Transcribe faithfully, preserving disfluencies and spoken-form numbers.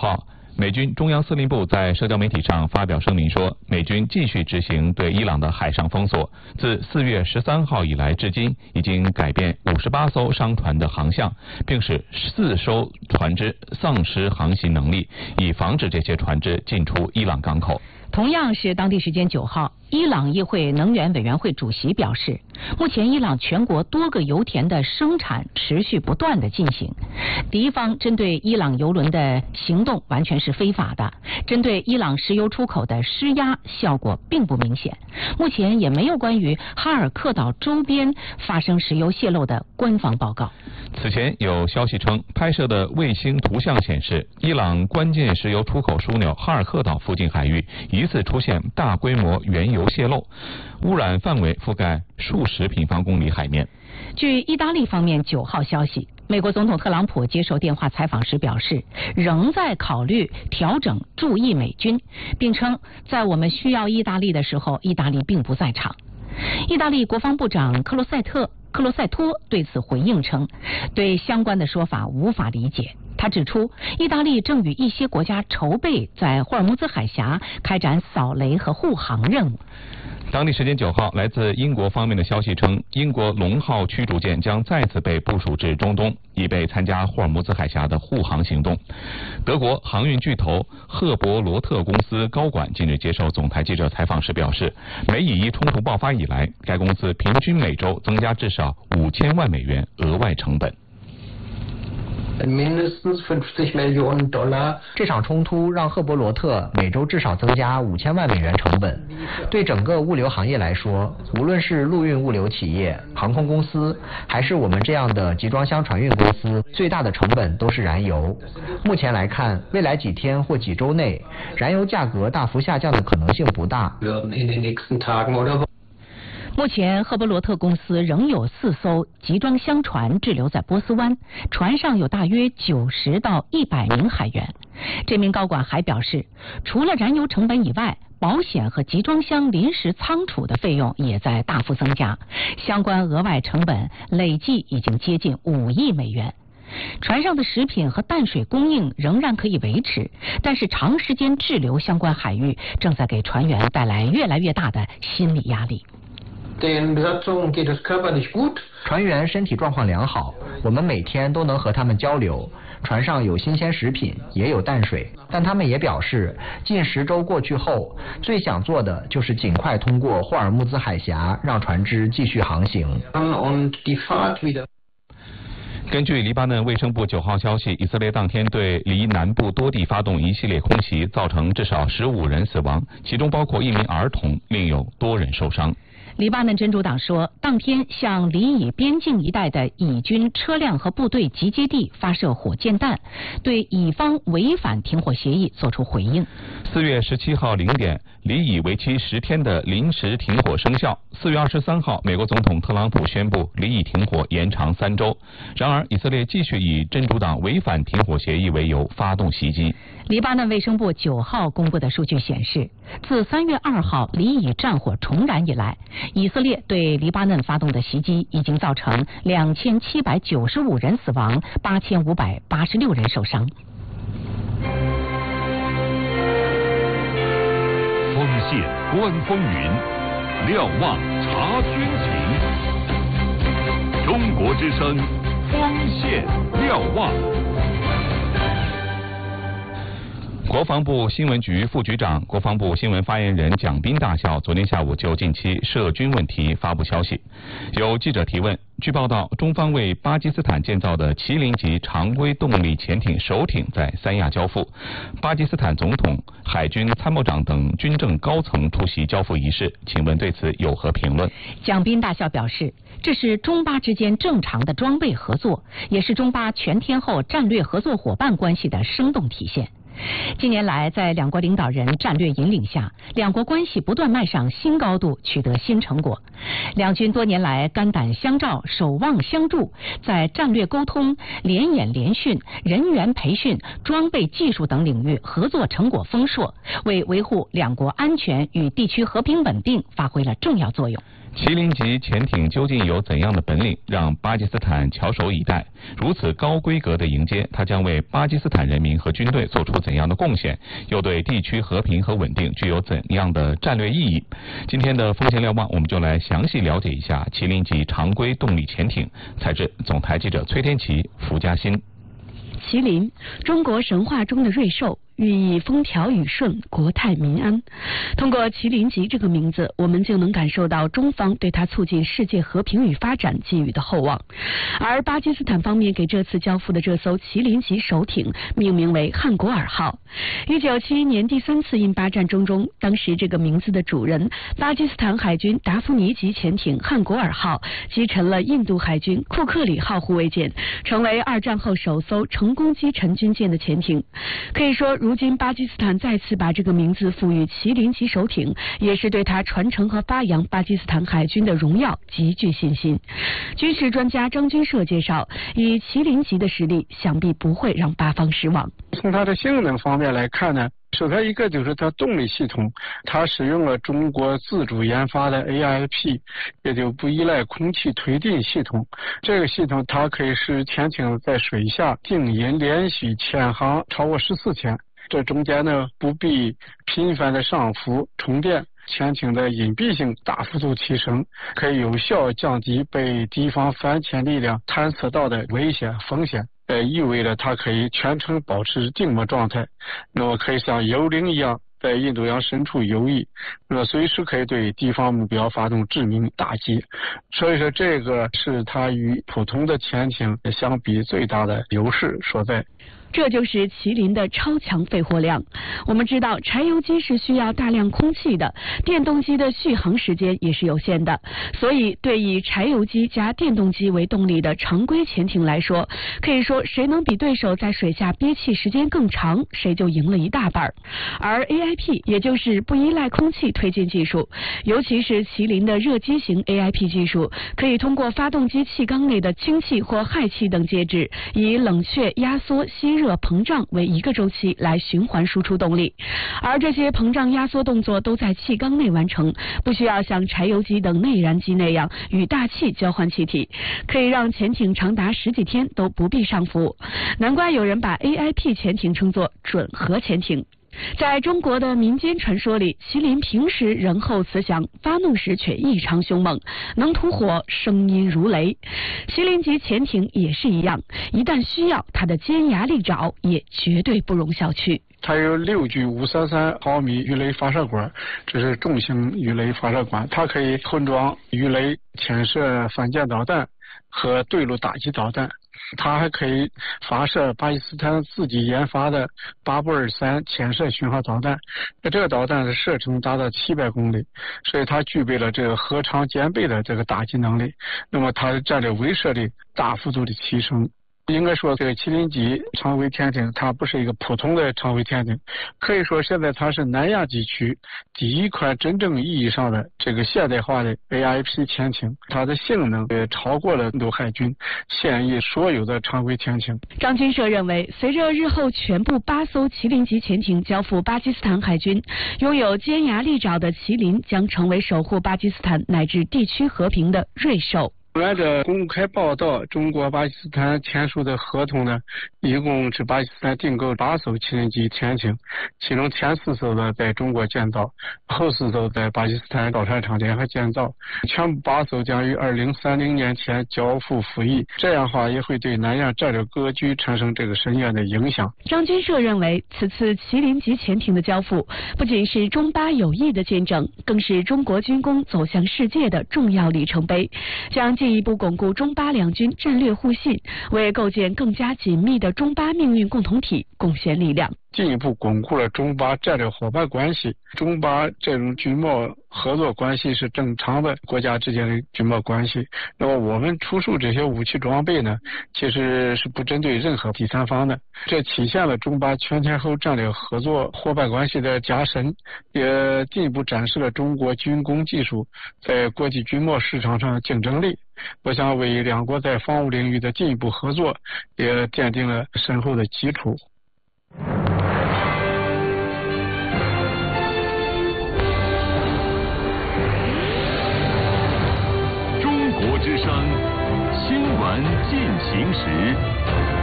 号，美军中央司令部在社交媒体上发表声明说，美军继续执行对伊朗的海上封锁，自四月十三号以来至今，已经改变五十八艘商船的航向，并使四艘船只丧失航行能力，以防止这些船只进出伊朗港口。 同样是当地时间九号，伊朗议会能源委员会主席表示，目前伊朗全国多个油田的生产持续不断的进行，敌方针对伊朗油轮的行动完全是非法的，针对伊朗石油出口的施压效果并不明显，目前也没有关于哈尔克岛周边发生石油泄漏的官方报告。 此前有消息称，拍摄的卫星图像显示，伊朗关键石油出口枢纽哈尔克岛附近海域疑似出现大规模原油泄漏，污染范围覆盖数十平方公里海面。 据意大利方面九号消息，美国总统特朗普接受电话采访时表示，仍在考虑调整驻意美军，并称在我们需要意大利的时候，意大利并不在场。意大利国防部长克罗塞特克罗塞托对此回应称，对相关的说法无法理解。他指出，意大利正与一些国家筹备在霍尔木兹海峡开展扫雷和护航任务。 当地时间九号，来自英国方面的消息称，英国龙号驱逐舰将再次被部署至中东，以备参加霍尔木兹海峡的护航行动。德国航运巨头赫伯罗特公司高管近日接受总台记者采访时表示，美以伊冲突爆发以来，该公司平均每周增加至少五千万美元额外成本。 这场冲突让赫伯罗特每周至少增加五千万美元成本。对整个物流行业来说，无论是陆运物流企业、航空公司，还是我们这样的集装箱船运公司，最大的成本都是燃油。目前来看，未来几天或几周内，燃油价格大幅下降的可能性不大。 目前，赫伯罗特公司仍有四艘集装箱船滞留在波斯湾，船上有大约九十到一百名海员。这名高管还表示，除了燃油成本以外，保险和集装箱临时仓储的费用也在大幅增加，相关额外成本累计已经接近五亿美元。船上的食品和淡水供应仍然可以维持，但是长时间滞留相关海域正在给船员带来越来越大的心理压力。 船员身体状况良好，我们每天都能和他们交流。船上有新鲜食品，也有淡水，但他们也表示，近十周过去后，最想做的就是尽快通过霍尔木兹海峡，让船只继续航行。 根据黎巴嫩卫生部九号消息，以色列当天对黎南部多地发动一系列空袭，造成至少十五人死亡，其中包括一名儿童，另有多人受伤。 黎巴嫩真主党说，当天向黎以边境一带的以军车辆和部队集结地发射火箭弹，对以方违反停火协议作出回应。 四月十七号零点，黎以为期十天的临时停火生效。四月二十三号，美国总统特朗普宣布黎以停火延长三周。然而，以色列继续以真主党违反停火协议为由发动袭击。 黎巴嫩卫生部九号公布的数据显示，自三月二号黎以战火重燃以来，以色列对黎巴嫩发动的袭击已经造成两千七百九十五人死亡，八千五百八十六人受伤。 锋线观风云，瞭望察军情。中国之声，锋线瞭望。 国防部新闻局副局长、国防部新闻发言人蒋斌大校昨天下午就近期涉军问题发布消息。有记者提问，据报道，中方为巴基斯坦建造的麒麟级常规动力潜艇首艇在三亚交付，巴基斯坦总统、海军参谋长等军政高层出席交付仪式，请问对此有何评论？ 蒋斌大校表示，这是中巴之间正常的装备合作，也是中巴全天候战略合作伙伴关系的生动体现。近年来，在两国领导人战略引领下，两国关系不断迈上新高度，取得新成果。两军多年来肝胆相照、守望相助，在战略沟通、联演联训、人员培训、装备技术等领域合作成果丰硕，为维护两国安全与地区和平稳定发挥了重要作用。 麒麟级潜艇究竟有怎样的本领，让巴基斯坦翘首以待？如此高规格的迎接，它将为巴基斯坦人民和军队做出怎样的贡献？又对地区和平和稳定具有怎样的战略意义？今天的风险瞭望，我们就来详细了解一下麒麟级常规动力潜艇。采制总台记者崔天琪、福嘉欣。 麒麟，中国神话中的瑞兽，寓意风调雨顺、国泰民安。通过麒麟级这个名字，我们就能感受到中方对它促进世界和平与发展寄予的厚望。而巴基斯坦方面给这次交付的这艘麒麟级首艇命名为汉果尔号。一九七一年第三次印巴战争中，当时这个名字的主人巴基斯坦海军达芙妮级潜艇汉果尔号击沉了印度海军库克里号护卫舰，成为二战后首艘成功击沉军舰的潜艇。可以说，如今巴基斯坦再次把这个名字赋予麒麟级首艇，也是对它传承和发扬巴基斯坦海军的荣耀极具信心。军事专家张军社介绍，以麒麟级的实力，想必不会让巴方失望。 从它的性能方面来看呢，首先一个就是它动力系统，它使用了中国自主研发的 A I P， 也就不依赖空气推进系统。这个系统它可以使潜艇在水下静音连续潜航超过十四天，这中间呢不必频繁的上浮充电，潜艇的隐蔽性大幅度提升，可以有效降低被敌方反潜力量探测到的危险风险。呃，意味着它可以全程保持静默状态，那么可以像幽灵一样在印度洋深处游弋，那么随时可以对敌方目标发动致命打击。所以说，这个是它与普通的潜艇相比最大的优势所在。 这就是麒麟的超强肺活量。我们知道，柴油机是需要大量空气的，电动机的续航时间也是有限的，所以对以柴油机加电动机为动力的常规潜艇来说，可以说谁能比对手在水下憋气时间更长，谁就赢了一大半。而 A I P 也就是不依赖空气推进技术，尤其是麒麟的热机型 A I P 技术，可以通过发动机气缸内的氢气或氦气等介质，以冷却、压缩、吸热、膨胀为一个周期来循环输出动力，而这些膨胀压缩动作都在气缸内完成，不需要像柴油机等内燃机那样与大气交换气体，可以让潜艇长达十几天都不必上浮。难怪有人把 A I P 潜艇称作准核潜艇。在中国的民间传说里，麒麟平时仁厚慈祥，发怒时却异常凶猛，能吐火，声音如雷。麒麟级潜艇也是一样，一旦需要，它的尖牙利爪也绝对不容小觑。 它有六具五三三毫米鱼雷发射管，这是重型鱼雷发射管，它可以混装鱼雷、潜射反舰导弹和对陆打击导弹。它还可以发射巴基斯坦自己研发的八步二三潜射巡航导弹，这个导弹的射程达到七百公里，所以它具备了这个核常兼备的这个打击能力，那么它的战略威慑力大幅度的提升。应该说，这个麒麟级常规潜艇它不是一个普通的常规潜艇，可以说现在它是南亚地区第一款真正意义上的这个现代化的 A I P 潜艇，它的性能也超过了印度海军现役所有的常规潜艇。 张军社认为，随着日后全部八艘麒麟级潜艇交付巴基斯坦海军，拥有尖牙利爪的麒麟将成为守护巴基斯坦乃至地区和平的瑞兽。 按照公开报道，中国巴基斯坦签署的合同呢，一共是巴基斯坦订购八艘麒麟级潜艇，其中前四艘呢在中国建造，后四艘在巴基斯坦造船厂联合建造，全部八艘将于二零三零年前交付服役。这样的话，也会对南亚战略格局产生这个深远的影响。 张军社认为，此次麒麟级潜艇的交付，不仅是中巴友谊的见证，更是中国军工走向世界的重要里程碑，将进一步巩固中巴两军战略互信，为构建更加紧密的中巴命运共同体贡献力量。 进一步巩固了中巴战略伙伴关系。中巴这种军贸合作关系是正常的国家之间的军贸关系。那么我们出售这些武器装备呢，其实是不针对任何第三方的，这体现了中巴全天候战略合作伙伴关系的加深，也进一步展示了中国军工技术在国际军贸市场上的竞争力。我想为两国在防务领域的进一步合作也奠定了深厚的基础。 之声，新闻进行时。